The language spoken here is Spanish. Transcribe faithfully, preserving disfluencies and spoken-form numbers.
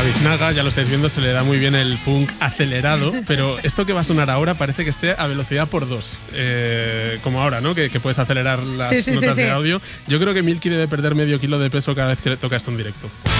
Biznaga, ya lo estáis viendo, se le da muy bien el punk acelerado, pero esto que va a sonar ahora parece que esté a velocidad por dos, eh, como ahora, ¿no? Que, que puedes acelerar las sí, sí, notas sí, de sí. audio. Yo creo que Milky debe perder medio kilo de peso cada vez que le toca esto en directo.